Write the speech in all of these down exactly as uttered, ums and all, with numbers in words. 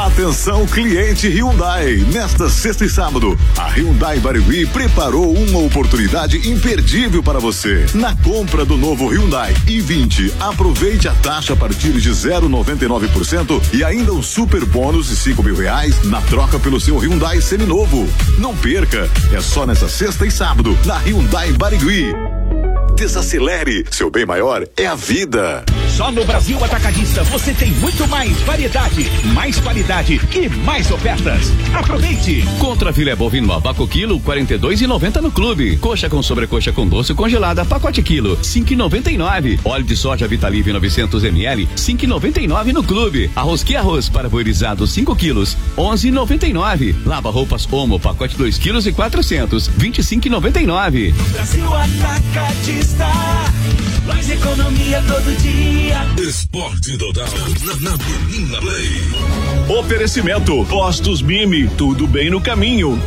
Atenção, cliente Hyundai. Nesta sexta e sábado, a Hyundai Barigui preparou uma oportunidade imperdível para você. Na compra do novo Hyundai i vinte, aproveite a taxa a partir de zero vírgula noventa e nove por cento e ainda um super bônus de cinco mil reais na troca pelo seu Hyundai seminovo. Não perca, é só nessa sexta e sábado, na Hyundai Barigui. Desacelere, seu bem maior é a vida. Só no Brasil Atacadista você tem muito mais variedade, mais qualidade e mais ofertas. Aproveite! Contra filé bovino a vácuo quilo, quarenta e dois reais e noventa centavos no clube. Coxa com sobrecoxa com doce congelada, pacote quilo, cinco reais e noventa e nove centavos. Óleo de soja Vitalive novecentos mililitros, cinco reais e noventa e nove centavos no clube. Arroz que arroz para boirizado cinco quilos, onze reais e noventa e nove centavos. Lava roupas Omo, pacote dois quilos e quatrocentos, vinte e cinco reais e noventa e nove centavos. Brasil Atacadista. Mais economia todo dia. Esporte total na, na Menina Play. Oferecimento Postos Mimi, tudo bem no caminho.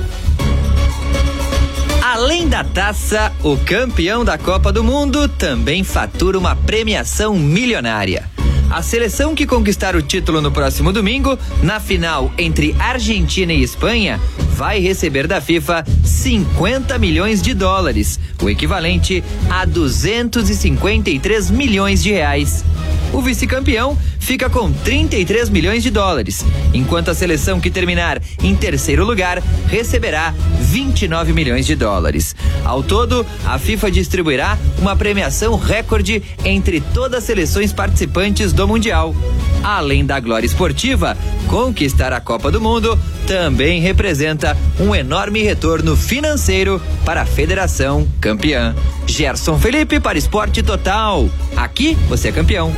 Além da taça, o campeão da Copa do Mundo também fatura uma premiação milionária. A seleção que conquistar o título no próximo domingo, na final entre Argentina e Espanha, vai receber da FIFA cinquenta milhões de dólares, o equivalente a duzentos e cinquenta e três milhões de reais. O vice-campeão fica com trinta e três milhões de dólares, enquanto a seleção que terminar em terceiro lugar receberá vinte e nove milhões de dólares. Ao todo, a FIFA distribuirá uma premiação recorde entre todas as seleções participantes do Mundial. Além da glória esportiva, conquistar a Copa do Mundo também representa um enorme retorno financeiro para a federação campeã. Gerson Felipe para Esporte Total. Aqui você é campeão.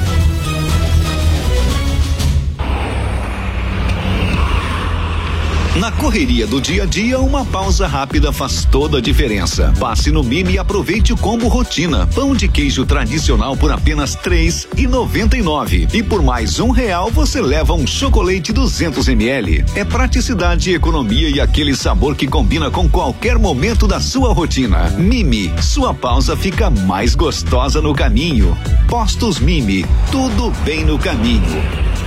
Na correria do dia a dia, uma pausa rápida faz toda a diferença. Passe no Mimi e aproveite o combo rotina. Pão de queijo tradicional por apenas três reais e noventa e nove centavos. E por mais um real você leva um chocolate duzentos mililitros. É praticidade, economia e aquele sabor que combina com qualquer momento da sua rotina. Mimi, sua pausa fica mais gostosa no caminho. Postos Mimi, tudo bem no caminho.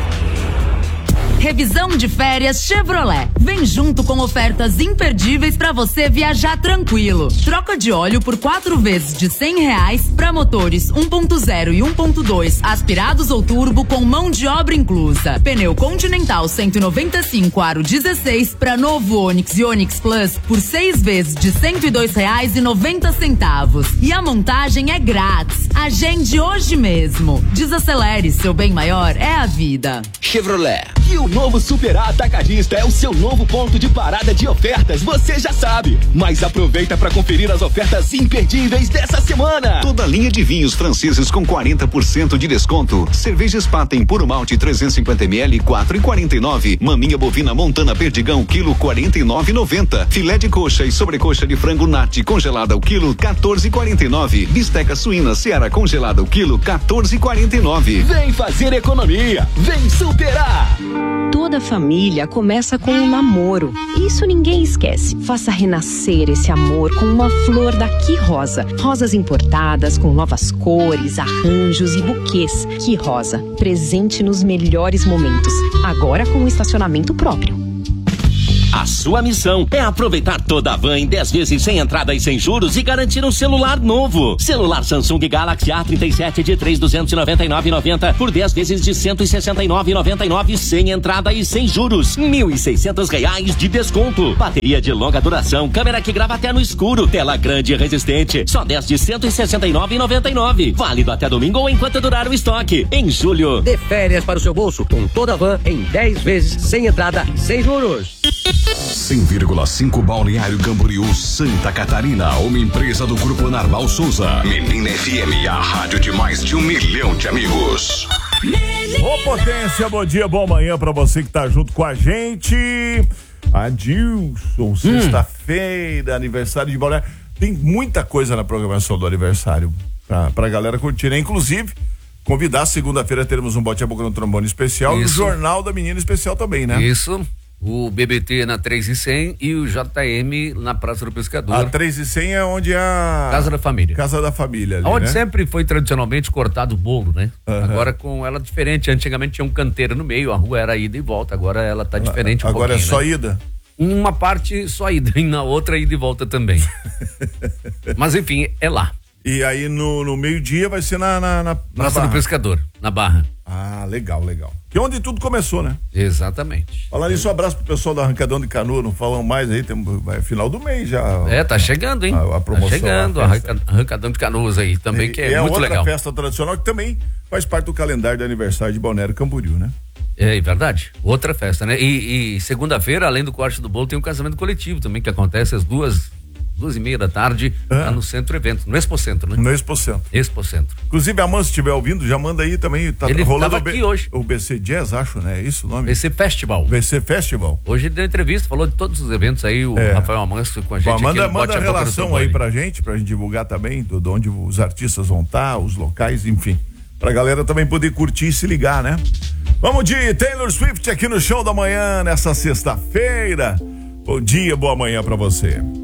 Revisão de férias Chevrolet. Vem junto com ofertas imperdíveis para você viajar tranquilo. Troca de óleo por quatro vezes de cem reais para motores um ponto zero e um ponto dois aspirados ou turbo com mão de obra inclusa. Pneu Continental cento e noventa e cinco aro dezesseis para novo Onix e Onix Plus por seis vezes de cento e dois reais e noventa centavos. E a montagem é grátis. Agende hoje mesmo. Desacelere, seu bem maior é a vida. Chevrolet. E o novo Super Atacadista é o seu novo ponto de parada de ofertas, você já sabe. Mas aproveita para conferir as ofertas imperdíveis dessa semana. Toda linha de vinhos franceses com quarenta por cento de desconto. Cerveja Spaten puro malte trezentos e cinquenta mililitros, quatro reais e quarenta e nove centavos. Maminha bovina Montana Perdigão, quilo quarenta e nove reais e noventa centavos. Filé de coxa e sobrecoxa de frango Nati congelada o quilo quatorze reais e quarenta e nove centavos. Bisteca suína Seara congelada o quilo quatorze reais e quarenta e nove centavos. Vem fazer economia, vem superar. Toda família começa com um namoro. Isso ninguém esquece. Faça renascer esse amor com uma flor da Que Rosa. Rosas importadas com novas cores, arranjos e buquês. Que Rosa, presente nos melhores momentos. Agora com um estacionamento próprio. A sua missão é aproveitar toda a van em dez vezes sem entrada e sem juros e garantir um celular novo. Celular Samsung Galaxy A trinta e sete de três mil duzentos e noventa e nove reais e noventa centavos por dez vezes de cento e sessenta e nove reais e noventa e nove centavos sem entrada e sem juros. mil e seiscentos reais de desconto. Bateria de longa duração, câmera que grava até no escuro, tela grande e resistente. Só dez de cento e sessenta e nove reais e noventa e nove centavos. Válido até domingo ou enquanto durar o estoque. Em julho. Dê férias para o seu bolso com toda a van em dez vezes sem entrada e sem juros. cem vírgula cinco Balneário Camboriú, Santa Catarina, uma empresa do Grupo Narval Souza. Menina F M, a rádio de mais de um milhão de amigos. Ô potência, bom dia, boa manhã pra você que tá junto com a gente. Adilson, sexta-feira, hum. aniversário de Balneário. Tem muita coisa na programação do aniversário pra, pra galera curtir, né? Inclusive, convidar, segunda-feira teremos um bote a boca no trombone especial. Isso. E o Jornal da Menina especial também, né? Isso. O B B T na três e cem e o J M na Praça do Pescador. A três e cem é onde é a... Casa da Família. Casa da Família ali, onde né? sempre foi tradicionalmente cortado o bolo, né? Uhum. Agora com ela diferente. Antigamente tinha um canteiro no meio, a rua era ida e volta. Agora ela tá diferente um Agora é só né? ida? Uma parte só ida e na outra ida e volta também. Mas enfim, é lá. E aí no, no meio-dia vai ser na, na, na, na Praça Barra. do Pescador, na Barra. Ah, legal, legal. Que é onde tudo começou, né? Exatamente. Falar nisso, um abraço pro pessoal da Arrancadão de Canoa, não falam mais aí, tem, vai final do mês já. É, tá chegando, hein? A, a promoção. Tá chegando, a arranca, Arrancadão de Canoas aí também, e, que é, é muito outra legal. festa tradicional que também faz parte do calendário de aniversário de Balneário Camboriú, né? É, verdade. Outra festa, né? E, e segunda-feira, além do corte do bolo, tem um casamento coletivo também, que acontece às duas, duas e meia da tarde, ah. lá no Centro Evento, no Expo Centro, né? No Expo Centro. Expo Centro. Inclusive, a Amanda, se estiver ouvindo, já manda aí também. Tá Ele rolando tava o B, aqui hoje. O B C Jazz, acho, né? É isso o nome? B C Festival. B C Festival. Hoje ele deu entrevista, falou de todos os eventos aí, o é. Rafael Amanso com a gente. Bom, manda aqui, manda a relação aí pra gente, pra gente divulgar também, de onde os artistas vão estar, os locais, enfim. Pra galera também poder curtir e se ligar, né? Vamos de Taylor Swift aqui no Show da Manhã, nessa sexta-feira. Bom dia, boa manhã pra você.